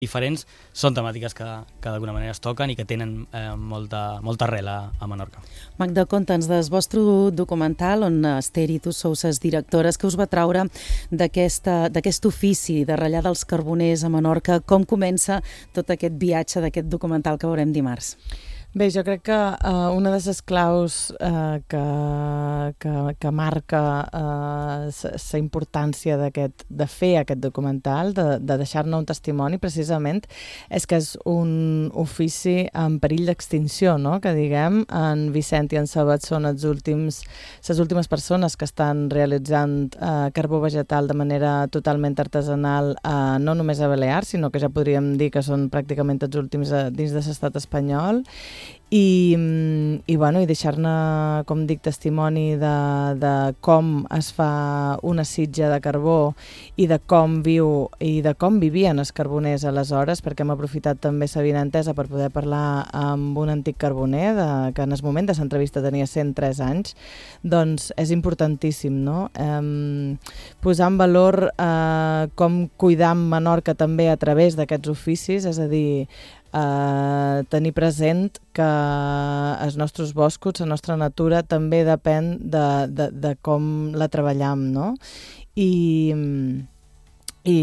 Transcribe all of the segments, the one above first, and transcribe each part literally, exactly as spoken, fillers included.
diferents, són temàtiques que, que d'alguna manera es toquen i que tenen eh, molta, molta arrel a, a Menorca. Magda, conta'ns del vostre documental on Esther i tu sou ses directores, que us va traure d'aquest ofici de ratllar dels carboners a Menorca. Com comença tot aquest viatge d'aquest documental que veurem dimarts? Bé, jo crec que uh, una de les claus uh, que, que, que marca uh, la importància de fer aquest documental, de, de deixar-ne un testimoni, precisament, és que és un ofici en perill d'extinció, no? Que diguem, en Vicent i en Sabat són els últims, les últimes persones que estan realitzant uh, carbó vegetal de manera totalment artesanal, uh, no només a Balears, sinó que ja podríem dir que són pràcticament els últims uh, dins de l'estat espanyol. I, i, bueno, i deixar-ne, com dic, testimoni de, de com es fa una sitja de carbó i de com viu i de com vivien els carboners aleshores, perquè hem aprofitat també la vinentesa per poder parlar amb un antic carboner de, que en el moment de l'entrevista tenia cent tres anys, doncs és importantíssim, no? Eh, posar en valor eh, com cuidar Menorca també a través d'aquests oficis, és a dir, Uh, tenir present que els nostres boscos, la nostra natura, també depèn de, de, de com la treballem, no? I, i,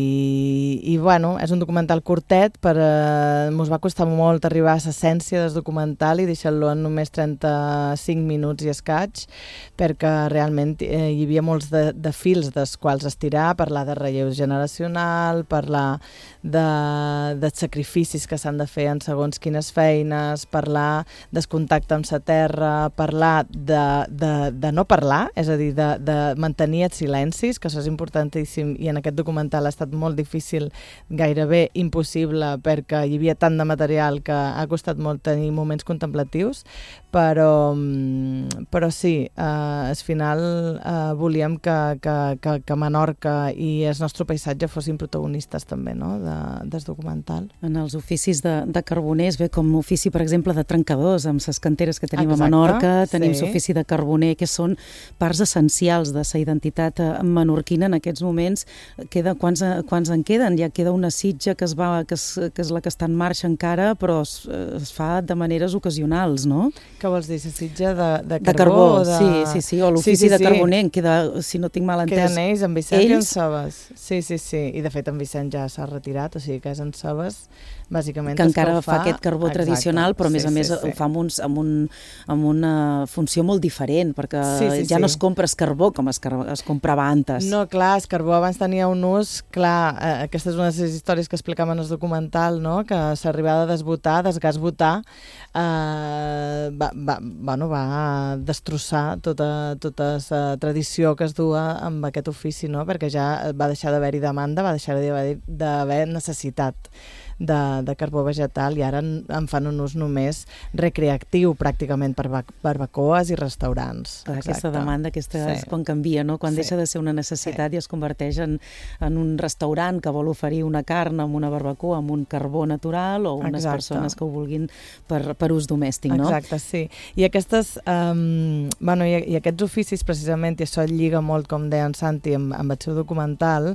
i bueno, és un documental curtet, però uh, mos va costar molt arribar a l'essència del documental i deixar-lo en només trenta-cinc minuts i escaig, perquè realment eh, hi havia molts de, de fils dels quals estirar, parlar de relleu generacional, parlar de, de sacrificis que s'han de fer en segons quines feines, parlar del contacte amb la terra, parlar de, de, de no parlar, és a dir, de, de mantenir els silencis, que això és importantíssim, i en aquest documental ha estat molt difícil, gairebé impossible, perquè hi havia tant de material que ha costat molt tenir moments contemplatius, però, però sí, eh, al final eh, volíem que, que, que, que Menorca i el nostre paisatge fossin protagonistes també, no?, de, del documental. En els oficis de, de carboners, bé, com ofici, per exemple, de trencadors, amb les canteres que tenim Exacte, a Menorca, tenim sí. l'ofici de carboner, que són parts essencials de la identitat menorquina en aquests moments. Queda, quants, quants en queden? Ja queda una sitja que, es va, que, és, que és la que està en marxa encara, però es, es fa de maneres ocasionals, no? Què vols dir, la sitja de, de carbó? De carbó, de... sí, sí, sí, o l'ofici sí, sí, de carboner, sí. Queda, si no tinc mal entès, queden ells, en Vicent ells... i en Sabas. Sí, sí, sí, i de fet en Vicent ja s'ha retirat, o sigui que és en Sabas, bàsicament que encara que fa, fa aquest carbó exacte, tradicional, però a més sí, a més sí, sí. ho fa amb, uns, amb, un, amb una funció molt diferent, perquè sí, sí, ja sí. no es compra es carbó com es, es comprava antes. No, clar, el carbó abans tenia un ús, clar, eh, aquesta és una de les històries que explicàvem en el documental, no?, que s'arribava a desbotar, desgasbotar, eh, va, va, bueno, va destrossar tota, tota la tradició que es dua amb aquest ofici, no?, perquè ja va deixar d'haver-hi demanda, va deixar d'haver necessitat de, de carbó vegetal, i ara en, en fan un ús només recreatiu, pràcticament per barbacoes i restaurants. Clar, aquesta demanda, aquesta sí. és quan canvia, no? Quan sí. deixa de ser una necessitat sí. i es converteix en, en un restaurant que vol oferir una carn amb una barbacoa, amb un carbó natural, o unes Exacte. persones que ho vulguin per, per ús domèstic, no? Exacte, sí. I aquestes, um, bueno, i, i aquests oficis, precisament, i això lliga molt, com deia en Santi, amb, amb el seu documental,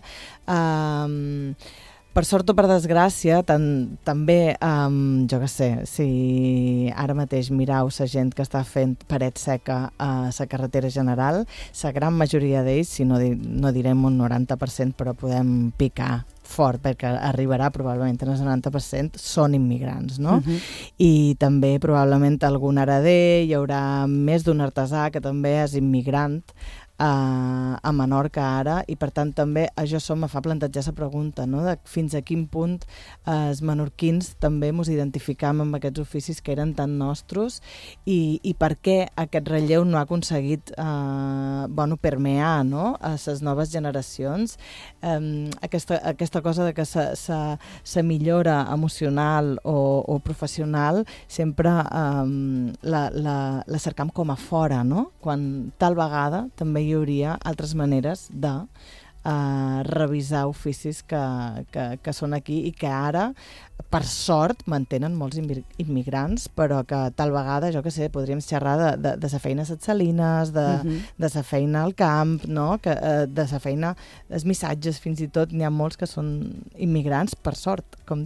um, per sort o per desgràcia, tan, també, um, jo què sé, si ara mateix mirau la gent que està fent paret seca a la carretera general, la gran majoria d'ells, si no, di, no direm un noranta per cent, però podem picar fort, perquè arribarà probablement en el noranta per cent, són immigrants, no? Uh-huh. I també probablement algun hereder, hi haurà més d'un artesà que també és immigrant a, a Menorca ara, i per tant també això me fa plantejar la pregunta, no?, de fins a quin punt eh, els menorquins també ens identificam amb aquests oficis que eren tan nostres, i, i per què aquest relleu no ha aconseguit eh, bueno, permear, no?, a les noves generacions, eh, aquesta, aquesta cosa de que la millora emocional o, o professional sempre eh, la, la, la cercam com a fora, no?, quan tal vegada també hi hauria altres maneres de uh, revisar oficis que, que, que són aquí i que ara, per sort, mantenen molts immigrants, però que tal vegada, jo que sé, podríem xerrar de, de, de sa feina a les salines, de, uh-huh. de sa feina al camp, no? que, uh, de sa feina, els missatges, fins i tot, n'hi ha molts que són immigrants, per sort, com